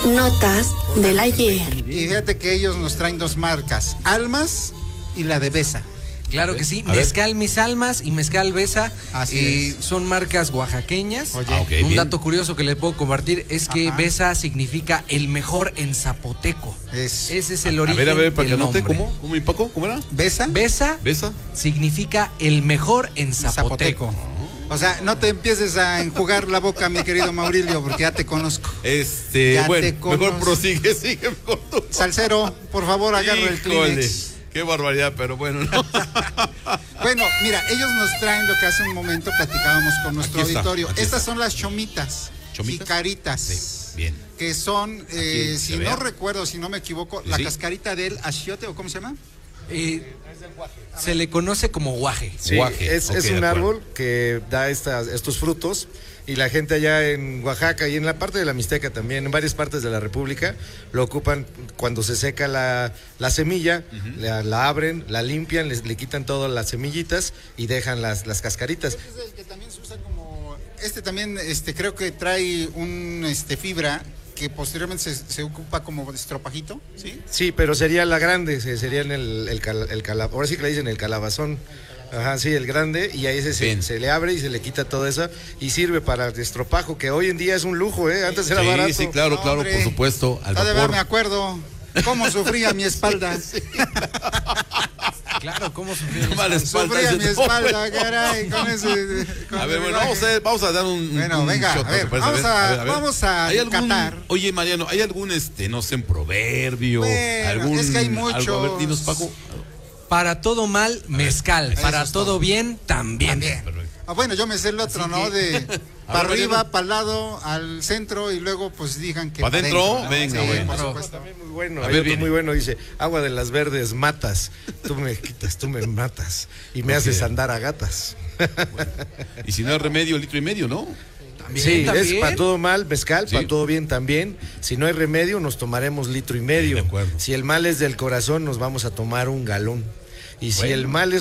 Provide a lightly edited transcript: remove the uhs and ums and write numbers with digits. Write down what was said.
Notas del ayer. Y fíjate que ellos nos traen dos marcas, Almas y la de Besa. Claro que sí, Mezcal Mis Almas y Mezcal Besa son marcas oaxaqueñas. Oye, un dato curioso que le puedo compartir es que Besa significa el mejor en zapoteco. Ese es el origen. A ver, para que nombre. anote, ¿cómo Paco? ¿Cómo era? ¿Besa? Besa significa el mejor en zapoteco. O sea, no te empieces a enjugar la boca, mi querido Maurilio, porque ya te conozco. Mejor prosigue, sigue mejor tú. Salsero, por favor, agarra el Kleenex. Qué barbaridad, pero bueno, no. Bueno, mira, ellos nos traen lo que hace un momento platicábamos con nuestro auditorio. Estas son las chomitas. Jicaritas. Sí, bien. Que son, si no recuerdo, si no me equivoco, la cascarita del achiote, ¿o cómo se llama? Se le conoce como guaje. Sí, es un árbol que da estos frutos, y la gente allá en Oaxaca y en la parte de la Mixteca también, en varias partes de la República, lo ocupan cuando se seca la semilla, la abren, la limpian, le quitan todas las semillitas y dejan las cascaritas. Este es el que también se usa como, también creo que trae un fibra que posteriormente se ocupa como estropajito, ¿sí? Sí, pero sería la grande, sería en ahora sí que le dicen el calabazón. Ajá, sí, el grande, y ahí se le abre y se le quita todo eso y sirve para el estropajo, que hoy en día es un lujo, Antes era barato. Sí, claro, por supuesto. Todavía me acuerdo cómo sufría mi espalda. Claro, cómo sufría mi espalda, caray, con ese... A ver, bueno, vamos a dar un... Bueno, venga, shot, a ver, vamos a catar. Oye, Mariano, ¿hay algún, no sé, en proverbio? Bueno, es que hay muchos. A ver, dinos, Paco. Para todo mal, mezcal. Para todo bien, también. Bueno, yo me sé el otro, ¿no? De para arriba, para el lado, al centro, y luego pues digan que para adentro, ¿no? Venga, sí, bueno. por supuesto. También muy bueno, muy bueno, dice, agua de las verdes matas, tú me quitas, tú me matas, y me haces andar a gatas. Bueno. Y si no hay remedio, 1,5 litros, ¿no? Sí, es para todo mal, mezcal, para todo bien también. Si no hay remedio, nos tomaremos 1,5 litros. Sí, de acuerdo. Si el mal es del corazón, nos vamos a tomar 1 galón. Y si el mal es